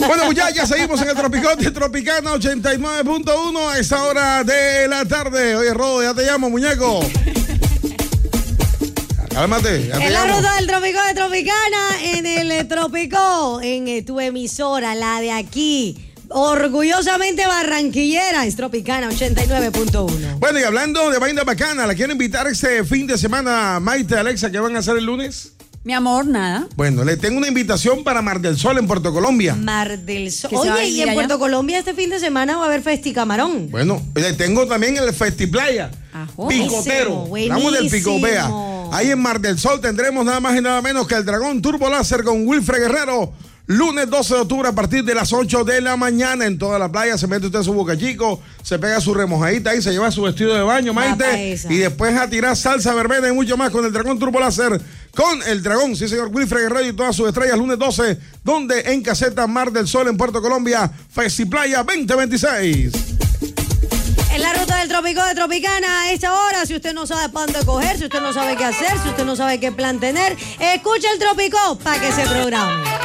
Bueno, muchachos, seguimos en el Tropicón de Tropicana 89.1 a esta hora de la tarde. Oye, Rodo, ya te llamo, muñeco. Cálmate, ya te En la llamo. ruta del Tropicón de Tropicana, en el Tropicón, en tu emisora, la de aquí. Orgullosamente barranquillera, es Tropicana 89.1. Bueno, y hablando de vaina bacana, ¿la quiero invitar este fin de semana, Maite, Alexa, qué van a hacer el lunes? Mi amor, nada. Bueno, le tengo una invitación para Mar del Sol en Puerto Colombia. Mar del Sol. ¿Qué se va a Oye, y vivir en allá? Puerto Colombia este fin de semana va a haber Festi Camarón. Bueno, le tengo también el Festiplaya. Ajo. Picotero. Buenísimo, Hablamos del Picopea. buenísimo. Ahí en Mar del Sol tendremos nada más y nada menos que el Dragón Turbo Láser con Wilfred Guerrero. Lunes 12 de octubre a partir de las 8 de la mañana en toda la playa. Se mete usted su Boca Chico, se pega su remojadita ahí, se lleva su vestido de baño, Va pa' Maite. esa. Y después a tirar salsa, verbena y mucho más con el Dragón Turbo Láser. Con el Dragón, sí señor, Wilfred Guerrero y todas sus estrellas. Lunes 12, donde en Caseta Mar del Sol en Puerto Colombia, Festiplaya 2026. En la ruta del Tropicón de Tropicana a esta hora, si usted no sabe para dónde coger, si usted no sabe qué hacer, si usted no sabe qué plan tener, escucha el Tropicón para que se programe.